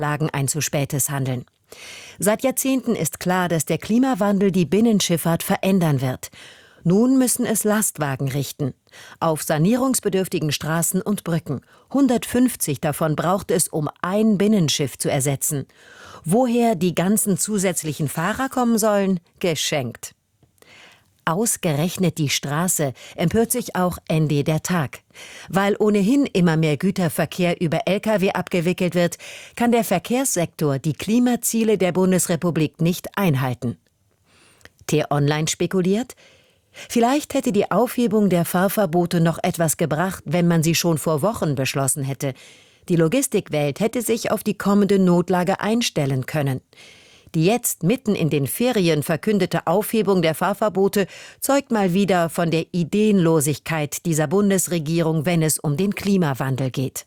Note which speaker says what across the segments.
Speaker 1: Lagen ein zu spätes Handeln. Seit Jahrzehnten ist klar, dass der Klimawandel die Binnenschifffahrt verändern wird. Nun müssen es Lastwagen richten. Auf sanierungsbedürftigen Straßen und Brücken. 150 davon braucht es, um ein Binnenschiff zu ersetzen. Woher die ganzen zusätzlichen Fahrer kommen sollen? Geschenkt. Ausgerechnet die Straße, empört sich auch ND der Tag. Weil ohnehin immer mehr Güterverkehr über Lkw abgewickelt wird, kann der Verkehrssektor die Klimaziele der Bundesrepublik nicht einhalten. T-Online spekuliert: Vielleicht hätte die Aufhebung der Fahrverbote noch etwas gebracht, wenn man sie schon vor Wochen beschlossen hätte. Die Logistikwelt hätte sich auf die kommende Notlage einstellen können. Die jetzt mitten in den Ferien verkündete Aufhebung der Fahrverbote zeugt mal wieder von der Ideenlosigkeit dieser Bundesregierung, wenn es um den Klimawandel geht.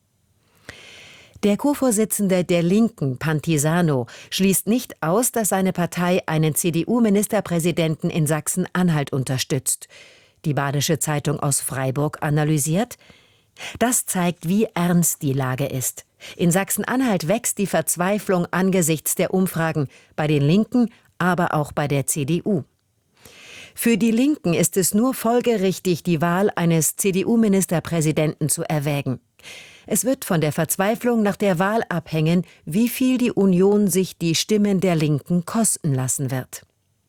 Speaker 1: Der Co-Vorsitzende der Linken, Pantisano, schließt nicht aus, dass seine Partei einen CDU-Ministerpräsidenten in Sachsen-Anhalt unterstützt. Die Badische Zeitung aus Freiburg analysiert: Das zeigt, wie ernst die Lage ist. In Sachsen-Anhalt wächst die Verzweiflung angesichts der Umfragen, bei den Linken, aber auch bei der CDU. Für die Linken ist es nur folgerichtig, die Wahl eines CDU-Ministerpräsidenten zu erwägen. Es wird von der Verzweiflung nach der Wahl abhängen, wie viel die Union sich die Stimmen der Linken kosten lassen wird.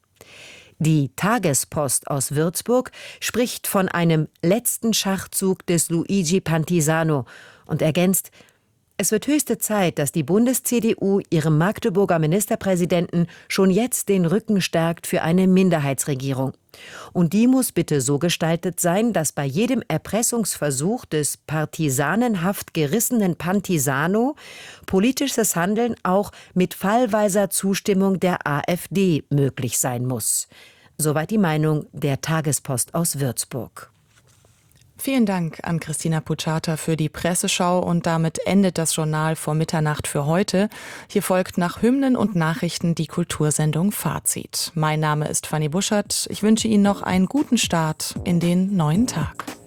Speaker 1: Die Tagespost aus Würzburg spricht von einem letzten Schachzug des Luigi Pantisano und ergänzt: Es wird höchste Zeit, dass die Bundes-CDU ihrem Magdeburger Ministerpräsidenten schon jetzt den Rücken stärkt für eine Minderheitsregierung. Und die muss bitte so gestaltet sein, dass bei jedem Erpressungsversuch des partisanenhaft gerissenen Pantisano politisches Handeln auch mit fallweiser Zustimmung der AfD möglich sein muss. Soweit die Meinung der Tagespost aus Würzburg.
Speaker 2: Vielen Dank an Christina Puchata für die Presseschau und damit endet das Journal vor Mitternacht für heute. Hier folgt nach Hymnen und Nachrichten die Kultursendung Fazit. Mein Name ist Fanny Buschert. Ich wünsche Ihnen noch einen guten Start in den neuen Tag.